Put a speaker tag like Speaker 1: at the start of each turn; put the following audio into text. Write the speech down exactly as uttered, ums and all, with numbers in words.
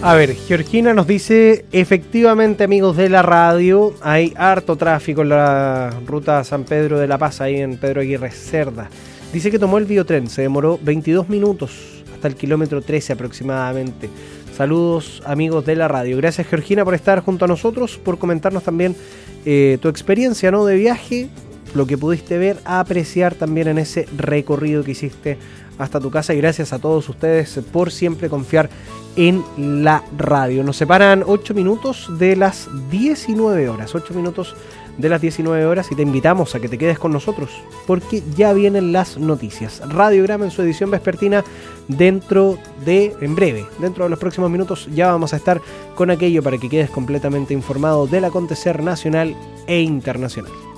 Speaker 1: A ver, Georgina nos dice, efectivamente, amigos de la radio, hay harto tráfico en la ruta San Pedro de la Paz, ahí en Pedro Aguirre Cerda. Dice que tomó el biotren, se demoró veintidós minutos hasta el kilómetro trece aproximadamente. Saludos, amigos de la radio. Gracias, Georgina, por estar junto a nosotros, por comentarnos también eh, tu experiencia, ¿no?, de viaje, lo que pudiste ver, apreciar también en ese recorrido que hiciste hasta tu casa. Y gracias a todos ustedes por siempre confiar en la radio. Nos separan ocho minutos de las diecinueve horas. ocho minutos de las diecinueve horas y te invitamos a que te quedes con nosotros porque ya vienen las noticias. Radiograma en su edición vespertina dentro de, en breve, dentro de los próximos minutos ya vamos a estar con aquello para que quedes completamente informado del acontecer nacional e internacional.